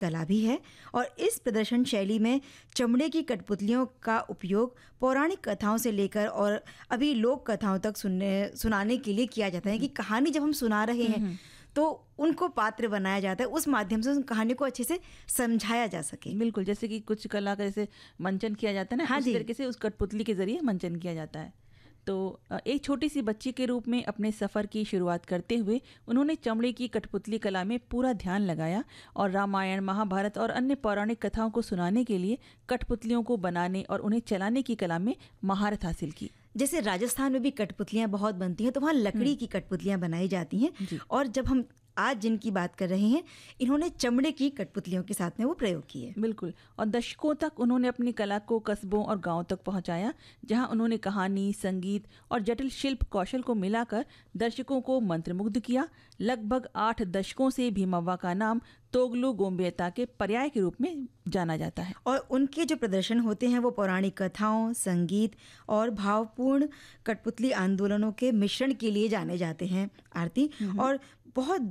कला भी है और इस प्रदर्शन शैली में चमड़े की कठपुतलियों का उपयोग पौराणिक कथाओं से लेकर और अभी लोक कथाओं तक सुनाने के लिए किया जाता है कि कहानी जब हम सुना रहे हैं तो उनको पात्र बनाया जाता है, उस माध्यम से उस कहानी को अच्छे से समझाया जा सके। बिल्कुल, जैसे कि कुछ कला का जैसे मंचन किया जाता है ना, उस तरीके से उस कठपुतली के जरिए मंचन किया जाता है। तो एक छोटी सी बच्ची के रूप में अपने सफ़र की शुरुआत करते हुए उन्होंने चमड़े की कठपुतली कला में पूरा ध्यान लगाया और रामायण, महाभारत और अन्य पौराणिक कथाओं को सुनाने के लिए कठपुतलियों को बनाने और उन्हें चलाने की कला में महारत हासिल की। जैसे राजस्थान में भी कठपुतलियाँ बहुत बनती हैं, तो वहाँ लकड़ी की कठपुतलियाँ बनाई जाती हैं, और जब हम आज जिनकी बात कर रहे हैं इन्होंने चमड़े की कठपुतलियों के साथ में वो प्रयोग किए। बिल्कुल, और दशकों तक उन्होंने अपनी कला को कस्बों और गांवों तक पहुंचाया, जहां उन्होंने कहानी, संगीत और जटिल शिल्प कौशल को मिलाकर दर्शकों को मंत्रमुग्ध किया। लगभग 8 दशकों से भीमव्वा का नाम तोगलू गोम्बेता के पर्याय के रूप में जाना जाता है। और उनके जो प्रदर्शन होते हैं वो पौराणिक कथाओं, संगीत और भावपूर्ण कठपुतली आंदोलनों के मिश्रण के लिए जाने जाते हैं आरती। और बहुत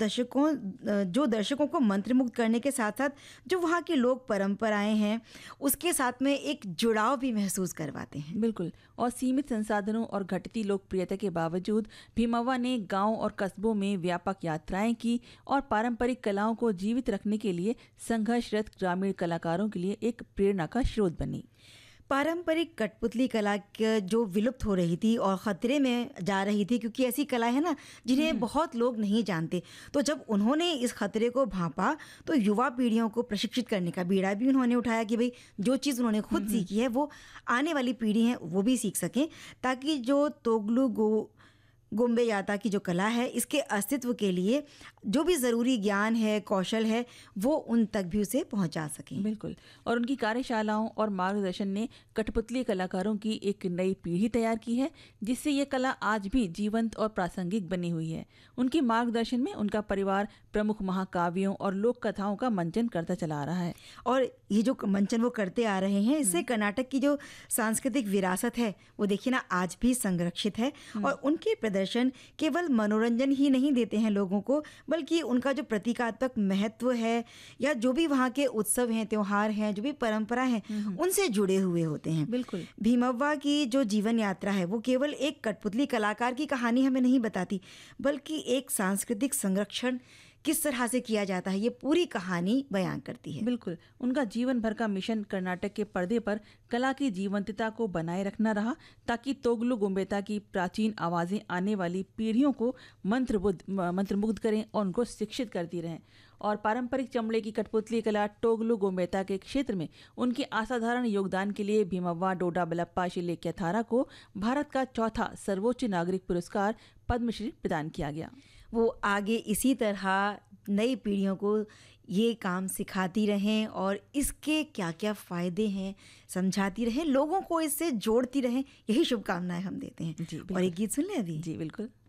दर्शकों को मंत्रमुग्ध करने के साथ साथ जो वहाँ की लोक परंपराएं हैं उसके साथ में एक जुड़ाव भी महसूस करवाते हैं। बिल्कुल, और सीमित संसाधनों और घटती लोकप्रियता के बावजूद भीमव्वा ने गांव और कस्बों में व्यापक यात्राएं की और पारंपरिक कलाओं को जीवित रखने के लिए संघर्षरत ग्रामीण कलाकारों के लिए एक प्रेरणा का स्रोत बनी। पारंपरिक कठपुतली कला जो विलुप्त हो रही थी और ख़तरे में जा रही थी, क्योंकि ऐसी कला है ना जिन्हें बहुत लोग नहीं जानते, तो जब उन्होंने इस खतरे को भांपा तो युवा पीढ़ियों को प्रशिक्षित करने का बीड़ा भी उन्होंने उठाया कि भाई जो चीज़ उन्होंने खुद सीखी है वो आने वाली पीढ़ी है वो भी सीख सकें, ताकि जो तोगलू गोम्बेयाता की जो कला है इसके अस्तित्व के लिए जो भी ज़रूरी ज्ञान है, कौशल है, वो उन तक भी उसे पहुंचा सकें। बिल्कुल, और उनकी कार्यशालाओं और मार्गदर्शन ने कठपुतली कलाकारों की एक नई पीढ़ी तैयार की है, जिससे ये कला आज भी जीवंत और प्रासंगिक बनी हुई है। उनके मार्गदर्शन में उनका परिवार प्रमुख महाकाव्यों और लोक कथाओं का मंचन करता चला आ रहा है। और ये जो मंचन वो करते आ रहे हैं, इससे कर्नाटक की जो सांस्कृतिक विरासत है वो देखिए ना आज भी संरक्षित है। और उनके प्रदर्शन केवल मनोरंजन ही नहीं देते हैं लोगों को, बल्कि उनका जो प्रतीकात्मक महत्व है या जो भी वहाँ के उत्सव हैं, त्योहार हैं, जो भी परंपरा है उनसे जुड़े हुए होते हैं। बिल्कुल, भीमव्वा की जो जीवन यात्रा है वो केवल एक कठपुतली कलाकार की कहानी हमें नहीं बताती, बल्कि एक सांस्कृतिक संरक्षण किस तरह से किया जाता है ये पूरी कहानी बयान करती है। बिल्कुल, उनका जीवन भर का मिशन कर्नाटक के पर्दे पर कला की जीवंतता को बनाए रखना रहा, ताकि तोगलू गोम्बेता की प्राचीन आवाज़ें आने वाली पीढ़ियों को मंत्रमुग्ध करें और उनको शिक्षित करती रहें। और पारंपरिक चमड़े की कठपुतली कला तोगलू गोम्बेता के क्षेत्र में उनके असाधारण योगदान के लिए भीमव्वा डोडा बलप्पा शिलेक्या थारा को भारत का चौथा सर्वोच्च नागरिक पुरस्कार पद्मश्री प्रदान किया गया। वो आगे इसी तरह नई पीढ़ियों को ये काम सिखाती रहें और इसके क्या क्या फ़ायदे हैं समझाती रहें, लोगों को इससे जोड़ती रहें, यही शुभकामनाएं हम देते हैं। और एक गीत सुन लें अभी। जी बिल्कुल।